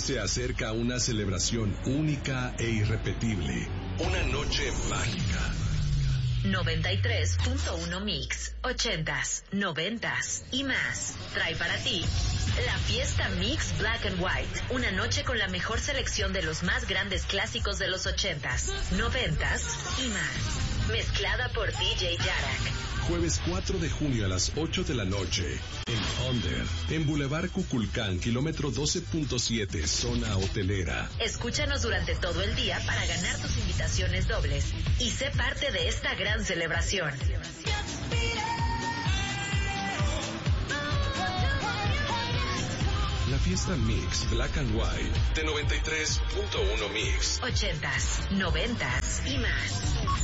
Se acerca una celebración única e irrepetible. Una noche mágica. 93.1 Mix, 80s, 90s y más. Trae para ti la fiesta Mix Black and White. Una noche con la mejor selección de los más grandes clásicos de los 80s, 90s y más. Mezclada por DJ Yarak. Jueves 4 de junio a las 8 de la noche, en Under, en Boulevard Cuculcán, kilómetro 12.7, zona hotelera. Escúchanos durante todo el día para ganar tus invitaciones dobles y sé parte de esta gran celebración. La fiesta Mix Black and White de 93.1 Mix. 80s, 90s y más.